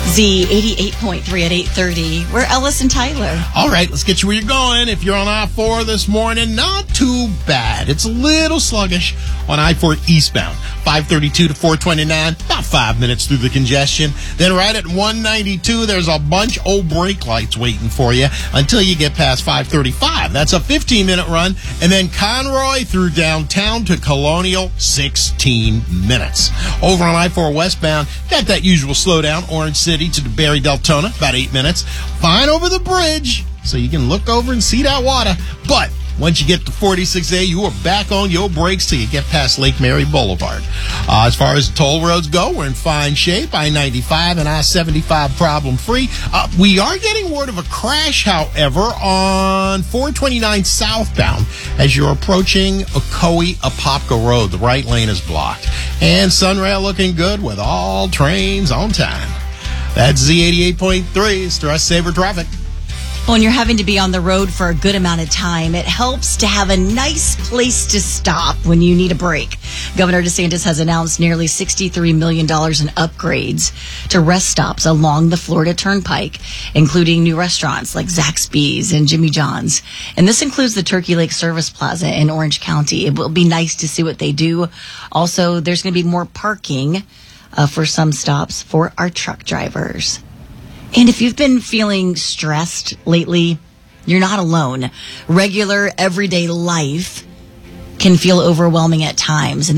Z 88.3 at 8:30. We're Ellis and Tyler. All right, let's get you where you're going. If you're on I-4 this morning, not too bad. It's a little sluggish on I-4 eastbound. 532 to 429, about 5 minutes through the congestion. Then right at 192, there's a bunch of brake lights waiting for you until you get past 535. That's a 15-minute run. And then Conroy through downtown to Colonial, 16 minutes. Over on I-4 westbound, got that usual slowdown, Orange City to Barry Deltona, about 8 minutes. Fine over the bridge, so you can look over and see that water. But once you get to 46A, you are back on your brakes till you get past Lake Mary Boulevard. As far as toll roads go, we're in fine shape. I-95 and I-75 problem-free. We are getting word of a crash, however, on 429 southbound as you're approaching Ocoee-Apopka Road. The right lane is blocked. And Sunrail looking good with all trains on time. That's Z88.3, Stress Saver Traffic. When you're having to be on the road for a good amount of time, it helps to have a nice place to stop when you need a break. Governor DeSantis has announced nearly $63 million in upgrades to rest stops along the Florida Turnpike, including new restaurants like Zaxby's and Jimmy John's. And this includes the Turkey Lake Service Plaza in Orange County. It will be nice to see what they do. Also, there's going to be more parking for some stops for our truck drivers. And if you've been feeling stressed lately, you're not alone. Regular, everyday life can feel overwhelming at times. And